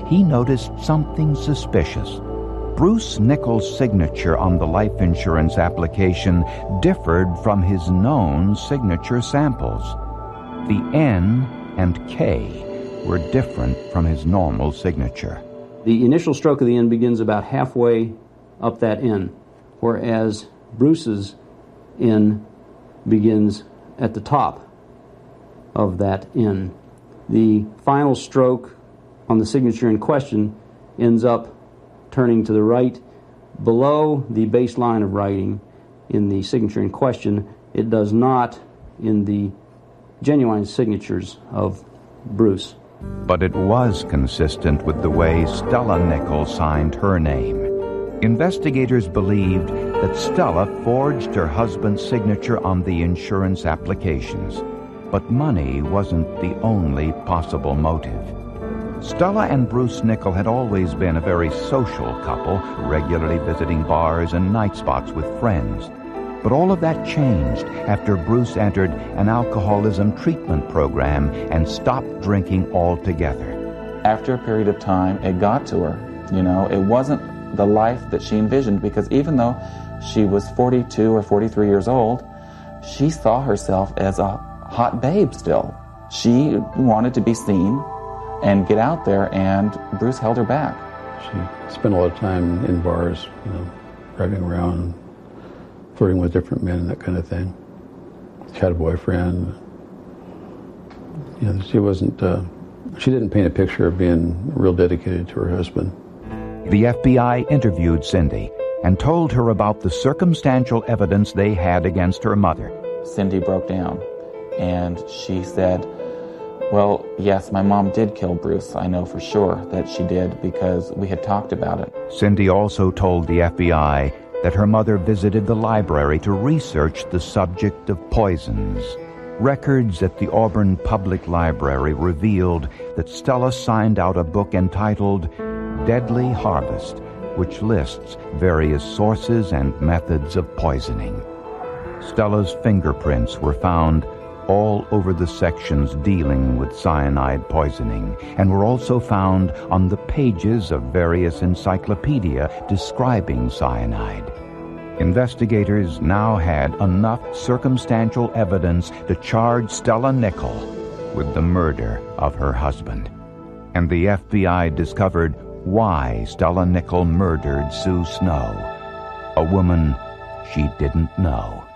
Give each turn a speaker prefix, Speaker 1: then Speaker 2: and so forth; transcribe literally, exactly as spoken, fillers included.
Speaker 1: he noticed something suspicious. Bruce Nichols' signature on the life insurance application differed from his known signature samples. The N and K were different from his normal signature.
Speaker 2: The initial stroke of the N begins about halfway up that N, whereas Bruce's N begins at the top of that N. The final stroke on the signature in question ends up turning to the right below the baseline of writing in the signature in question. It does not in the genuine signatures of Bruce.
Speaker 1: But it was consistent with the way Stella Nichols signed her name. Investigators believed that Stella forged her husband's signature on the insurance applications. But money wasn't the only possible motive. Stella and Bruce Nichols had always been a very social couple, regularly visiting bars and night spots with friends. But all of that changed after Bruce entered an alcoholism treatment program and stopped drinking altogether.
Speaker 3: After a period of time, it got to her. You know, it wasn't the life that she envisioned, because even though she was forty-two or forty-three years old, she saw herself as a hot babe still. She wanted to be seen and get out there, and Bruce held her back.
Speaker 4: She spent a lot of time in bars, you know, driving around, flirting with different men and that kind of thing. She had a boyfriend. You know, she wasn't, uh, she didn't paint a picture of being real dedicated to her husband.
Speaker 1: The F B I interviewed Cindy and told her about the circumstantial evidence they had against her mother.
Speaker 3: Cindy broke down, and she said, well, yes, my mom did kill Bruce. I know for sure that she did, because we had talked about it.
Speaker 1: Cindy also told the F B I that her mother visited the library to research the subject of poisons. Records at the Auburn Public Library revealed that Stella signed out a book entitled Deadly Harvest, which lists various sources and methods of poisoning. Stella's fingerprints were found all over the sections dealing with cyanide poisoning, and were also found on the pages of various encyclopedia describing cyanide. Investigators now had enough circumstantial evidence to charge Stella Nichols with the murder of her husband. And the F B I discovered why Stella Nichols murdered Sue Snow, a woman she didn't know.